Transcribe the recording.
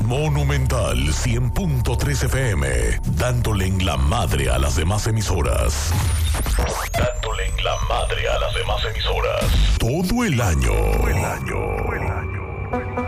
Monumental 100.3 FM, dándole en la madre a las demás emisoras. Dándole en la madre a las demás emisoras. Todo el año. Todo el año.